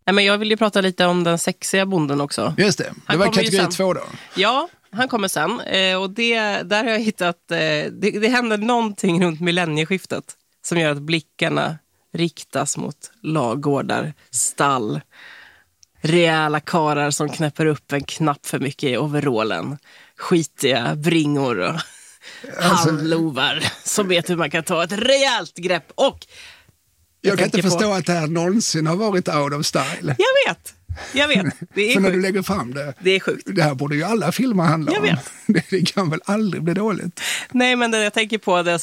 Nej, men jag vill ju prata lite om den sexiga bonden också. Just det, det var kategori 2 då. Ja, han kommer sen. Och där har jag hittat... Det händer någonting runt millennieskiftet som gör att blickarna riktas mot ladugårdar, stall, rejäla karar som knäpper upp en knapp för mycket i overallen, skitiga bringor och handlovar som vet hur man kan ta ett rejält grepp. Och jag kan inte förstå att det här någonsin har varit out of style. Jag vet. Det är för när sjukt. du lägger fram det. Det är sjukt. Det här borde ju alla filmer handla om. Jag vet. Det kan väl aldrig bli dåligt. Nej, men jag tänker på det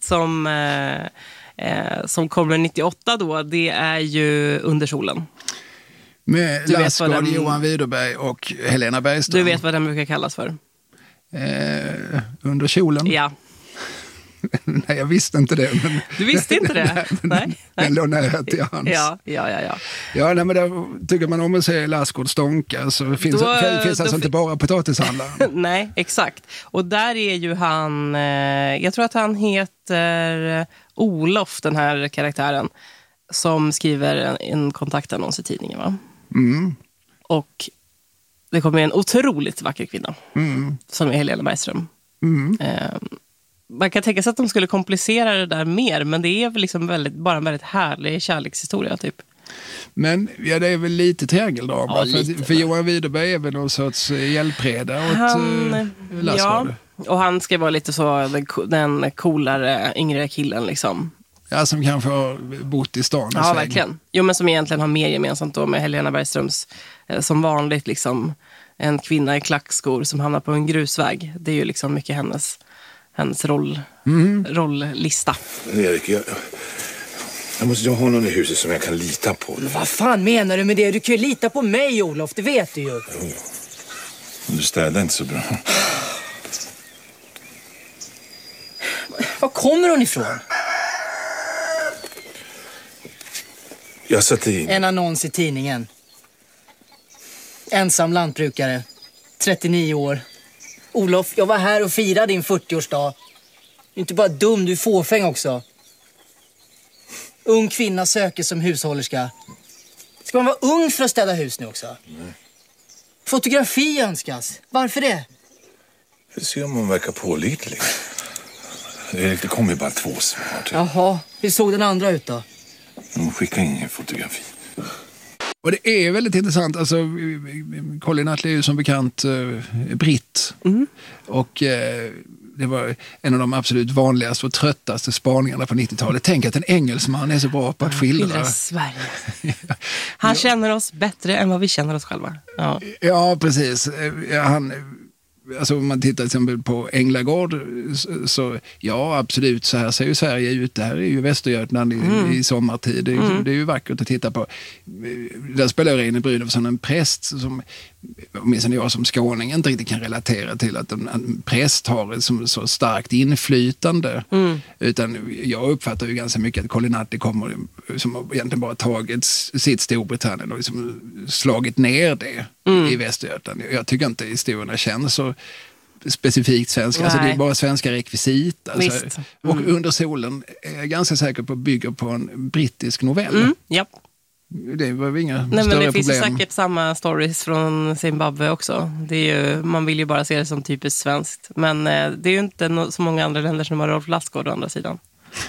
som kommer 98 då, det är ju Under solen. Med Lassgård, Johan Widerberg och Helena Bergström. Du vet vad den brukar kallas för? Under kjolen? Ja. Nej, jag visste inte det. Men du visste inte det? Nej. Den låg nära till hans. Ja. Ja, nej, men där tycker man om att se Lassgård stånka så finns alltså inte bara potatishandlare. Nej, exakt. Och där är ju han, jag tror att han heter Olof, den här karaktären, som skriver en kontaktannons i tidningen, va? Mm. Och det kommer en otroligt vacker kvinna som är Helena Bergström. Man kan tänka sig att de skulle komplicera det där mer, men det är väl liksom bara en väldigt härlig kärlekshistoria typ. Men ja, det är väl lite triangeldrama. Ja, för Johan Widerberg är väl någon sorts hjälpreda åt Lassgård. Ja, och han ska vara lite så den coolare yngre killen liksom. Ja, som kanske har bott i stan. Ja, verkligen. Jo, men som egentligen har mer gemensamt då med Helena Bergströms som vanligt liksom en kvinna i klackskor som hamnar på en grusväg. Det är ju liksom mycket hennes rolllista. Erik, jag måste ha någon i huset som jag kan lita på. Vad fan menar du med det? Du kan ju lita på mig, Olof, det vet du ju. Du städar inte så bra. Var kommer hon ifrån? Jag satte in en annons i tidningen. Ensam lantbrukare, 39 år. Olof, jag var här och firade din 40-årsdag. Du är inte bara dum, du är fåfäng också. Ung kvinna söker som hushållerska. Ska man vara ung för att städa hus nu också? Nej. Fotografi önskas. Varför det? För att se om hon verkar pålitlig. Erik, det kommer ju bara 2 svar. Jaha, hur såg den andra ut då? Hon skickar ingen fotografi. Och det är väldigt intressant. Alltså, Colin Nutley är ju som bekant britt. Och det var en av de absolut vanligaste och tröttaste spaningarna på 90-talet. Tänk att en engelsman är så bra på att skildra Sverige. Han känner oss bättre än vad vi känner oss själva. Ja, precis. Alltså om man tittar till exempel på Änglagård så ja, absolut, så här ser ju Sverige ut. Det här är ju Västergötland i sommartid. Det är ju vackert att titta på. Där spelar Reine Brynolf som en präst som åtminstone jag som skåning inte riktigt kan relatera till att en präst har ett så starkt inflytande. Utan jag uppfattar ju ganska mycket att Colin Nutley kommer som egentligen bara tagit sitt Storbritannien och liksom slagit ner det i Västergötland. Jag tycker inte historierna känns så specifikt svenska. Alltså det är bara svenska rekvisit. Alltså. Och Under solen är jag ganska säker på bygger på en brittisk novell. Ja. Det var väl inga större men det problem. finns ju säkert samma stories från Zimbabwe också. Det är ju, man vill ju bara se det som typiskt svenskt. Men det är ju inte så många andra länder som har Rolf Lassgård å andra sidan.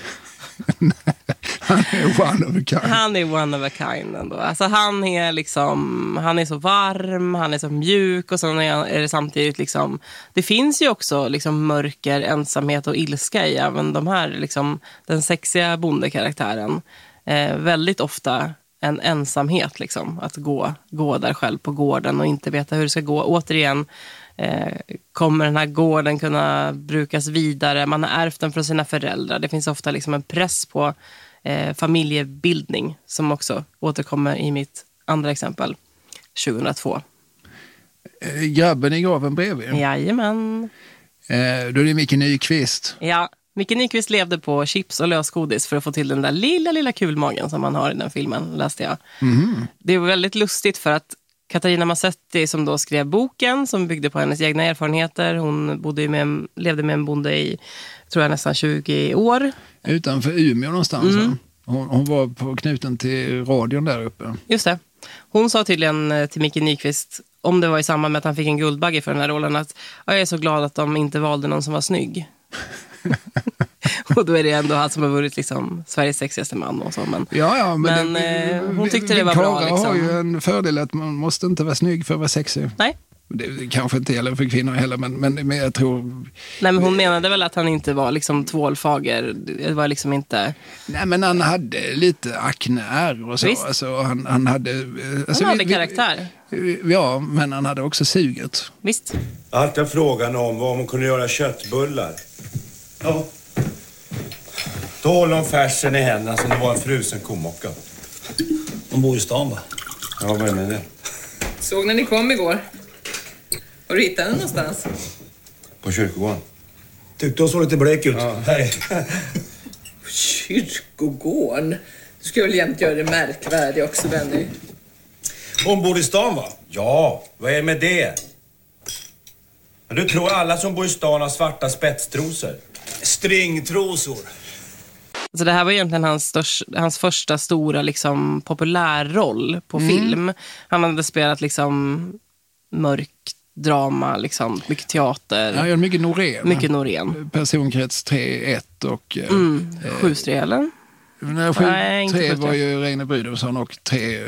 Han är one of a kind. Han är one of a kind ändå. Alltså han är så varm, han är så mjuk och så är det samtidigt liksom, det finns ju också liksom mörker, ensamhet och ilska i även de här liksom, den sexiga bondekaraktären. Väldigt ofta en ensamhet liksom, att gå där själv på gården och inte veta hur det ska gå. Återigen, kommer den här gården kunna brukas vidare? Man har ärvt den från sina föräldrar. Det finns ofta liksom en press på familjebildning som också återkommer i mitt andra exempel 2002. Grabben i graven bredvid. Jajamän. Då är det Micke Nyqvist. Ja, Micke Nyqvist levde på chips och lösgodis för att få till den där lilla kulmagen som man har i den filmen, läste jag. Det var väldigt lustigt för att Katarina Massetti som då skrev boken som byggde på hennes egna erfarenheter. Hon levde med en bonde i, tror jag, nästan 20 år. Utanför Umeå någonstans. Hon var på knuten till radion där uppe. Just det. Hon sa tydligen till Micke Nyqvist, om det var i samband med att han fick en Guldbagge för den här rollen, att jag är så glad att de inte valde någon som var snygg. Och då är det ändå han som har varit liksom Sveriges sexigaste man och så. Men hon tyckte det var bra. Liksom. Har ju en fördel att man måste inte vara snygg för att vara sexig. Nej. Det kanske inte gäller för kvinnor heller, men jag tror... Nej, men hon menade väl att han inte var liksom tvålfager. Det var liksom inte... Nej, men han hade lite aknär och så. Visst. Alltså, han hade... Alltså, han hade karaktär. Ja, men han hade också suget. Visst. Allt är frågan om vad man kunde göra köttbullar. Ja. Då håller de färsen i händerna som det var en frusen komocka. De bor i stan, va? Ja, vad är det? Såg när ni kom igår. Har du hittat den någonstans? På kyrkogården. Tyckte hon såg lite blek ut. Ja. Hej. Kyrkogården? Du ska väl jämt göra det märkvärdigt också, Benny. Hon bor i stan, va? Ja, vad är med det? Men du tror alla som bor i stan har svarta spetstrosor? Stringtrosor. Så det här var egentligen hans första stora liksom, populärroll på film. Han hade spelat liksom mörk drama, liksom, mycket teater. Ja, mycket Norén. Mycket Norén. Personkrets 3-1 och... 7-3 eller? Nej, 3 var ju Reine Brydolfsson och 3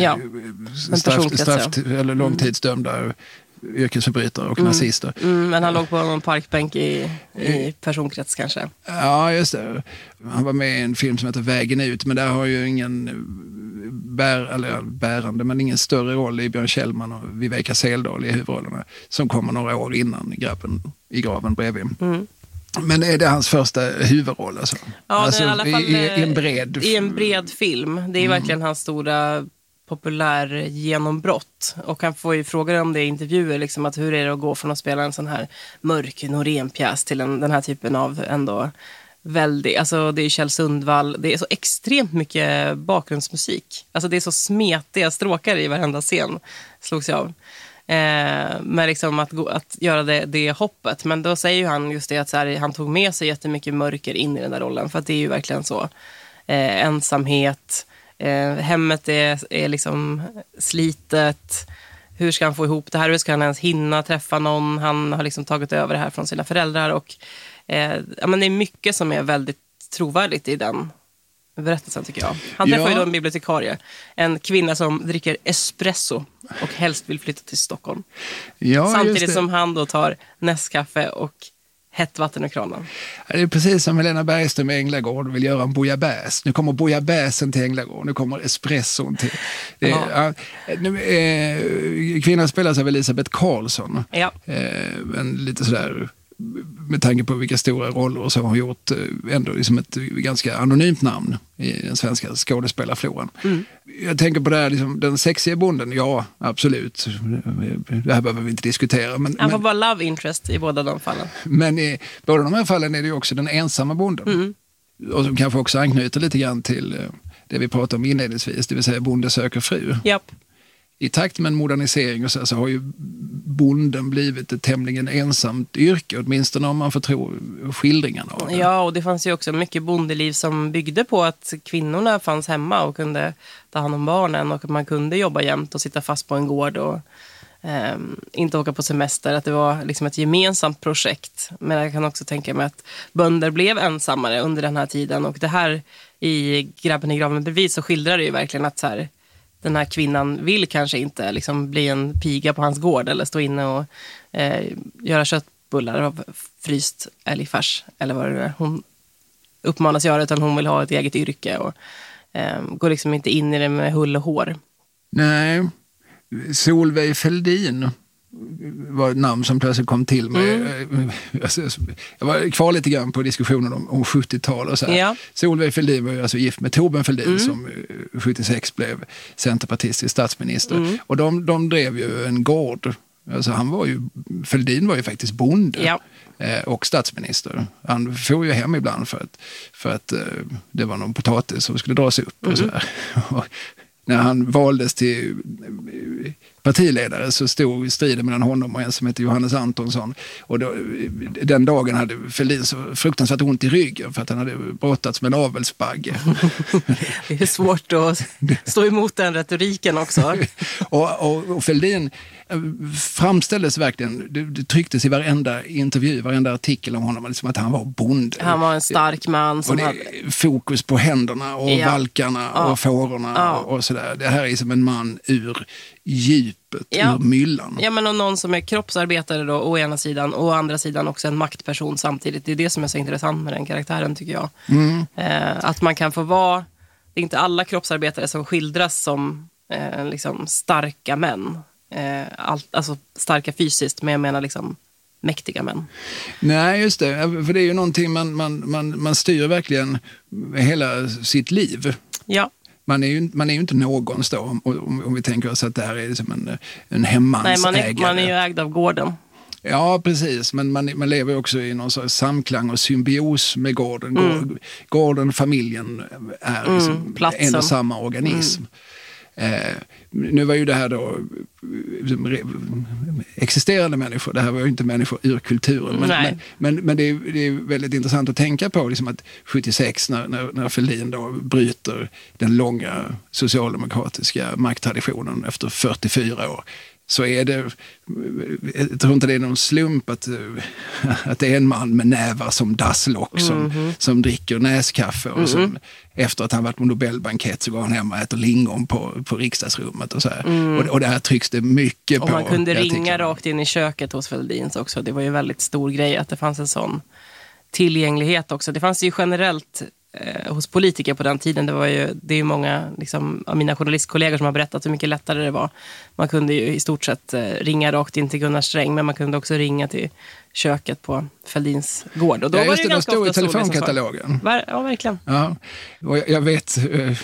eller långtidsdömda yrkesförbrytare och nazister. Men han låg på någon parkbänk i personkrets kanske. Ja, just det. Han var med i en film som heter Vägen ut, men där har ju ingen bärande, men ingen större roll i Björn Kjellman och Viveka Seldal i huvudrollerna, som kommer några år innan Grabben i graven bredvid. Men är det hans första huvudroll? Alltså? Ja, alltså, det är i alla fall i en bred film. Det är verkligen hans stora populär genombrott. Och han får ju frågor om det i intervjuer, liksom, att hur är det att gå från att spela en sån här mörk Norén-pjäs till den här typen av ändå väldigt, alltså det är Kjell Sundvall, det är så extremt mycket bakgrundsmusik. Alltså det är så smetiga stråkar i varenda scen, slogs jag av. Men liksom att göra det hoppet. Men då säger ju han just det att så här, han tog med sig jättemycket mörker in i den där rollen, för att det är ju verkligen så ensamhet, hemmet är liksom slitet. Hur ska han få ihop det här? Hur ska han ens hinna träffa någon? Han har liksom tagit över det här från sina föräldrar. Och men det är mycket som är väldigt trovärdigt i den berättelsen, tycker jag. Han träffar ju då en bibliotekarie. En kvinna som dricker espresso och helst vill flytta till Stockholm. Ja, samtidigt som han då tar Nescafé och hett vatten ur kranen. Det är precis som Helena Bergström i Änglagård vill göra en bouillabaisse. Nu kommer bouillabaisen till Änglagård. Nu kommer espresson till... Kvinnan spelas av Elisabeth Karlsson. Ja. En lite sådär, med tanke på vilka stora roller som har gjort, ändå liksom ett ganska anonymt namn i den svenska skådespelarfloran. Jag tänker på det här, liksom, den sexiga bonden, ja, absolut. Det här behöver vi inte diskutera. Han får bara love interest i båda de fallen. Men i båda de här fallen är det ju också den ensamma bonden. Och som kanske också anknyter lite grann till det vi pratade om inledningsvis, det vill säga bonde söker fru. Japp. I takt med en modernisering och så har ju bonden blivit ett tämligen ensamt yrke, åtminstone om man får tro skildringarna av det. Ja, och det fanns ju också mycket bondeliv som byggde på att kvinnorna fanns hemma och kunde ta hand om barnen, och att man kunde jobba jämt och sitta fast på en gård och inte åka på semester. Att det var liksom ett gemensamt projekt. Men jag kan också tänka mig att bönder blev ensammare under den här tiden, och det här i Grabben i graven bredvid så skildrar det ju verkligen att så här, den här kvinnan vill kanske inte liksom bli en piga på hans gård eller stå inne och göra köttbullar av fryst älgfärs eller vad det är hon uppmanas göra, utan hon vill ha ett eget yrke och går liksom inte in i det med hull och hår. Nej, Solveig Fälldin var ett namn som plötsligt kom till mig. Jag var kvar lite grann på diskussionen om 70-tal och så här. Ja. Solveig Fälldin var ju alltså gift med Torbjörn Fälldin som 76 blev centerpartistisk statsminister. Och de drev ju en gård. Alltså Fälldin var ju faktiskt bonde och statsminister. Han får ju hem ibland för att det var någon potatis som skulle dras upp och så här. När han valdes till partiledare så stod striden mellan honom och en som heter Johannes Antonsson. Och då, den dagen hade Fälldin så fruktansvärt ont i ryggen för att han hade brottats med en avelsbagge. Det är svårt att stå emot den retoriken också. och Fälldin framställdes verkligen, det trycktes i varenda intervju, varenda artikel om honom, liksom att han var bonde. Han var en stark man som hade fokus på händerna och valkarna och fårorna och sådär. Det här är som en man ur djupet, ur myllan. Ja, men och någon som är kroppsarbetare då, å ena sidan, och å andra sidan också en maktperson samtidigt. Det är det som är så intressant med den karaktären, tycker jag. Att man kan få vara, det är inte alla kroppsarbetare som skildras som liksom starka män. Alltså starka fysiskt, men jag menar liksom mäktiga män. Nej, just det. För det är ju någonting man styr verkligen hela sitt liv. Ja. Man är ju inte någons då, om vi tänker oss att det här är som en hemmansägare. Nej, man är ju ägd av gården. Ja, precis. Men man lever ju också i någon sorts samklang och symbios med gården. Gården, familjen är liksom en och samma organism. Nu var ju det här då existerande människor. Det här var ju inte människor ur kulturen. Men det är väldigt intressant att tänka på liksom att 76 när Fälldin då bryter den långa socialdemokratiska makttraditionen efter 44 år. Så är det, jag tror inte det är någon slump att det är en man med nävar som dasslock som dricker näskaffe och som efter att han varit på Nobelbankett så går han hem och äter lingon på riksdagsrummet och så här. Och det här trycks det mycket på. Och man kunde ringa rakt in i köket hos Fälldins också. Det var ju väldigt stor grej att det fanns en sån tillgänglighet också. Det fanns ju generellt hos politiker på den tiden. Det är ju många liksom, av mina journalistkollegor som har berättat hur mycket lättare det var. Man kunde ju i stort sett ringa rakt in till Gunnar Sträng, men man kunde också ringa till köket på Fälldins gård. Och då var det ju ganska ofta i telefonkatalogen. Ja, verkligen. Ja. Och jag vet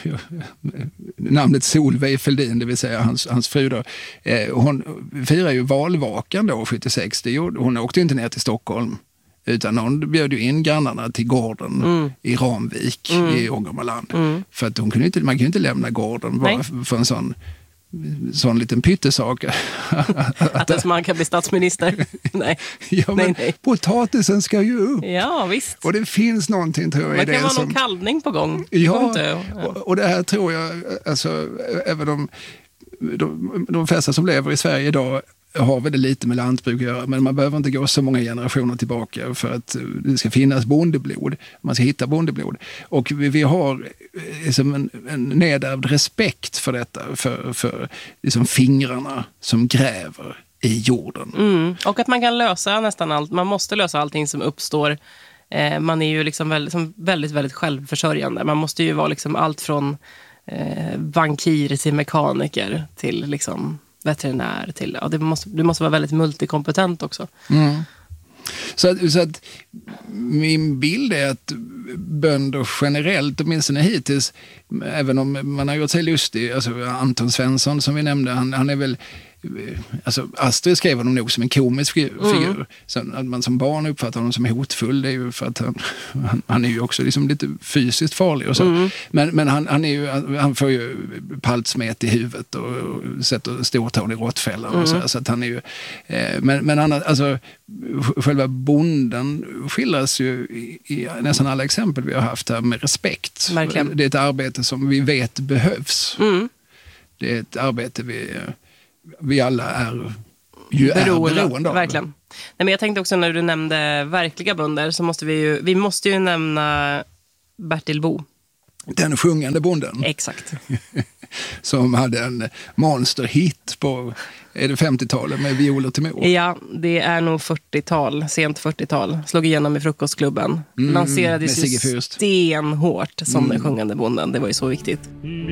namnet Solveig Fälldin, det vill säga hans fru då. Hon firar ju valvakan då 76. Hon åkte inte ner till Stockholm. Utan hon bjöd ju in grannarna till gården i Ramvik i Ångermanland. För att man kan ju inte lämna gården bara för en sån liten pyttesak. Att ens man kan bli statsminister. Nej. Ja, men nej. Potatisen ska ju upp. Ja, visst. Och det finns någonting, tror jag. Det kan vara någon kallning på gång. Ja, och det här tror jag, alltså, även de flesta som lever i Sverige idag har väldigt lite med lantbruk att göra, men man behöver inte gå så många generationer tillbaka för att det ska finnas bondeblod. Man ska hitta bondeblod. Och vi har liksom en nedärvd respekt för detta, för liksom fingrarna som gräver i jorden. Och att man kan lösa nästan allt. Man måste lösa allting som uppstår. Man är ju liksom väldigt, väldigt självförsörjande. Man måste ju vara liksom allt från bankir till mekaniker till liksom veterinär till, du måste vara väldigt multikompetent också. Så att min bild är att bönder generellt, åtminstone hittills, även om man har gjort sig lustig, alltså Anton Svensson som vi nämnde, han är väl, alltså Astrid skrev honom nog som en komisk figur. Så att man som barn uppfattar honom som hotfull, det är ju för att han är ju också liksom lite fysiskt farlig och så. Men han får ju paltsmet i huvudet och sätter stortån i råttfällan och så att han är ju men han, alltså själva bonden skildras ju i nästan alla exempel vi har haft här med respekt. Verkligen. Det är ett arbete som vi vet behövs. Det är ett arbete vi alla är beroende av. Verkligen. Nej, men jag tänkte också när du nämnde verkliga bönder så måste vi måste ju nämna Bertil Bo. Den sjungande bonden. Exakt. Som hade en monsterhit på, är det 50-talet med violer till mor? Ja, det är nog 40-tal, sent 40-tal. Slog igenom i frukostklubben. Lanserades ju stenhårt som den sjungande bonden. Det var ju så viktigt.